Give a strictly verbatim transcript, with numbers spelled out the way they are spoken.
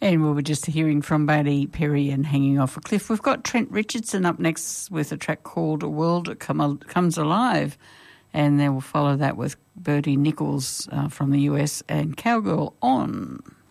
And we were just hearing from Bailey Perry and Hanging Off a Cliff. We've got Trent Richardson up next with a track called World Come, Comes Alive, and then we'll follow that with Bertie Nichols uh, from the U S and Cowgirl On.